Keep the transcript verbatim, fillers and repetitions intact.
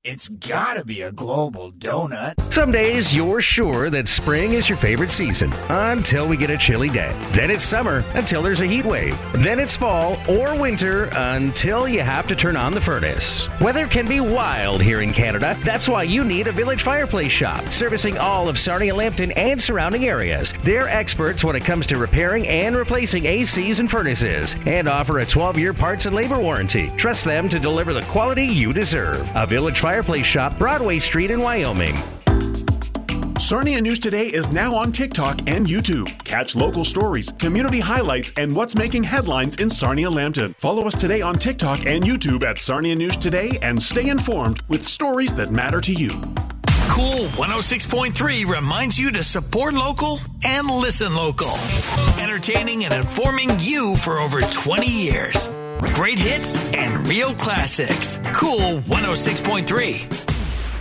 It's gotta be a global donut. Some days you're sure that spring is your favorite season until we get a chilly day. Then it's summer until there's a heat wave. Then it's fall or winter until you have to turn on the furnace. Weather can be wild here in Canada. That's why you need a Village Fireplace Shop, servicing all of Sarnia, Lambton, and surrounding areas. They're experts when it comes to repairing and replacing A Cs and furnaces, and offer a twelve-year parts and labor warranty. Trust them to deliver the quality you deserve. A Village Fireplace Shop, Broadway Street in Wyoming. Sarnia News Today is now on TikTok and YouTube. Catch local stories, community highlights, and what's making headlines in Sarnia, Lambton. Follow us today on TikTok and YouTube at Sarnia News Today and stay informed with stories that matter to you. Cool one oh six point three reminds you to support local and listen local. Entertaining and informing you for over twenty years. Great hits and real classics. Cool one oh six point three.